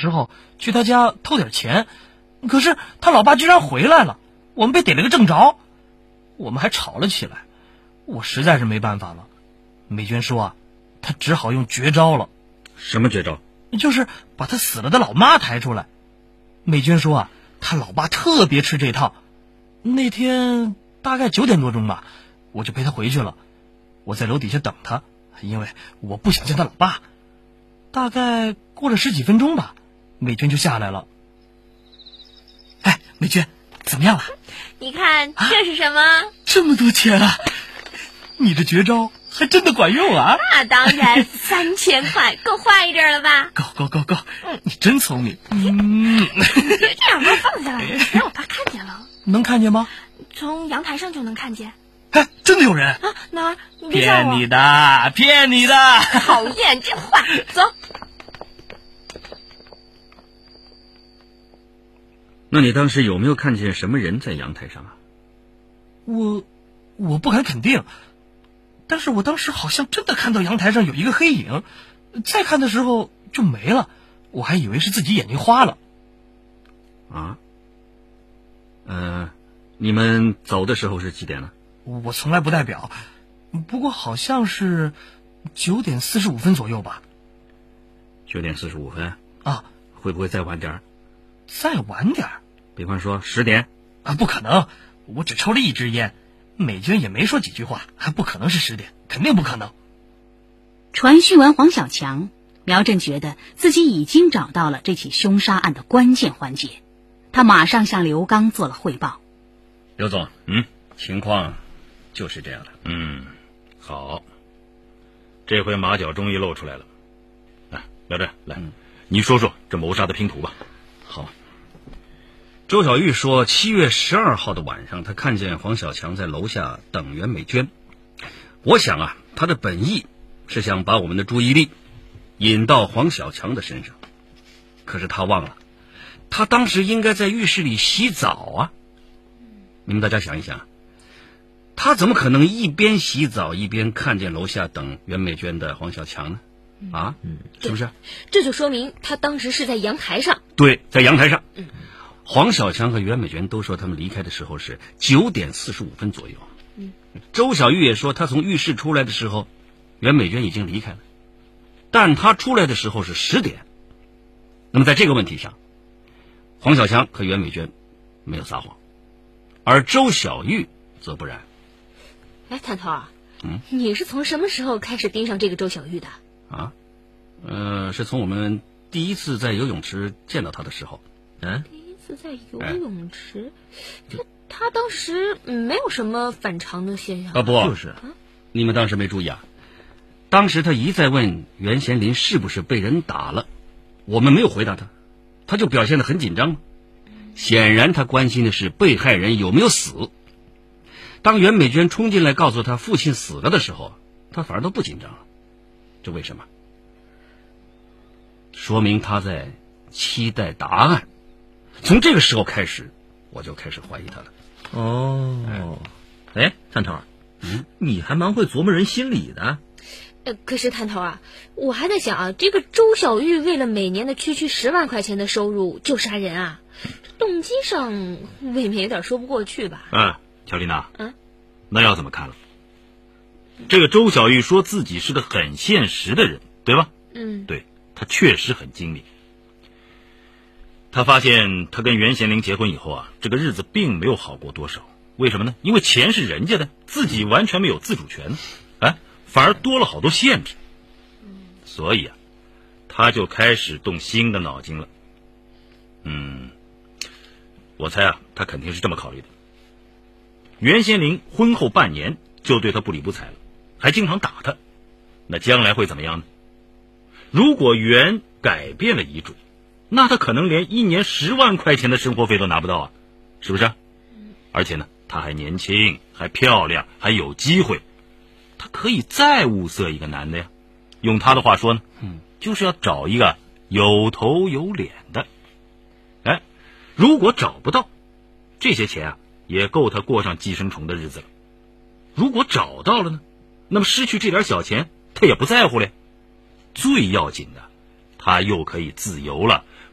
时候去他家偷点钱，可是他老爸居然回来了，我们被逮了个正着，我们还吵了起来。我实在是没办法了，美娟说啊，她只好用绝招了。 什么绝招？ 就是把他死了的老妈抬出来。美娟说啊，他老爸特别吃这套。那天大概9点多钟吧，我就陪他回去了。我在楼底下等他，因为我不想见他老爸。大概过了10几分钟吧，美娟就下来了。哎，美娟，怎么样了？ 你看这是什么？ 这么多钱啊！你的绝招还真的管用啊！ 那当然，3000块够花一阵了吧？ 够！你真聪明。 别这样，给我放下来，让我爸看见了。 能看见吗？ 从阳台上就能看见。 哎，真的有人啊？哪儿？你别吓我！ 骗你的！ 讨厌这话，走。 那你当时有没有看见什么人在阳台上啊？ 我不敢肯定，但是我当时好像真的看到阳台上有一个黑影，再看的时候就没了，我还以为是自己眼睛花了。 啊？你们走的时候是几点了？ 我从来不代表，不过好像是9点45分左右吧。 9点45分啊？ 会不会再晚点？ 再晚点？ 比方说10点？ 啊，不可能，我只抽了1支烟，美娟也没说几句话，还不可能是10点，肯定不可能。 传讯完黄小强，苗振觉得自己已经找到了这起凶杀案的关键环节，他马上向刘刚做了汇报。 刘总，情况就是这样的。 好，这回马脚终于露出来了。苗振，来， 你说说这谋杀的拼图吧。 好。周小玉说7月12号的晚上，他看见黄小强在楼下等袁美娟。我想啊，他的本意是想把我们的注意力引到黄小强的身上，可是他忘了，他当时应该在浴室里洗澡啊。你们大家想一想，他怎么可能一边洗澡一边看见楼下等袁美娟的黄小强呢？是不是？ 这就说明他当时是在阳台上。 对，在阳台上。黄小强和袁美娟都说他们离开的时候是9点45分左右。周小玉也说他从浴室出来的时候，袁美娟已经离开了，但他出来的时候是10点。那么在这个问题上，黄小强和袁美娟没有撒谎，而周小玉则不然。 哎，探头啊，你是从什么时候开始盯上这个周小玉的？ 是从我们第一次在游泳池见到他的时候。 第一次在游泳池，他当时没有什么反常的现象。 不，就是你们当时没注意啊？当时他一再问袁贤林是不是被人打了，我们没有回答他，他就表现得很紧张。显然他关心的是被害人有没有死。当袁美娟冲进来告诉他父亲死了的时候，他反而都不紧张了。这为什么？说明他在期待答案。从这个时候开始，我就开始怀疑他了。 探头，你还蛮会琢磨人心理的。 可是探头啊，我还在想啊，这个周小玉为了每年的区10万块钱的收入就杀人啊，动机上未免有点说不过去吧？ 乔丽娜，那要怎么看了？这个周小玉说自己是个很现实的人，对吧？对，他确实很精明。他发现他跟袁贤玲结婚以后啊，这个日子并没有好过多少。为什么呢？因为钱是人家的，自己完全没有自主权，反而多了好多限制。所以啊，他就开始动新的脑筋了。我猜啊，他肯定是这么考虑的。袁贤玲婚后半年就对他不理不睬了，还经常打他，那将来会怎么样呢？如果袁改变了遗嘱，那他可能连1年10万块钱的生活费都拿不到啊，是不是？而且呢，他还年轻，还漂亮，还有机会，他可以再物色一个男的呀。用他的话说呢，就是要找一个有头有脸的。如果找不到，这些钱啊，也够他过上寄生虫的日子了。如果找到了呢，那么失去这点小钱，他也不在乎了。最要紧的，他又可以自由了，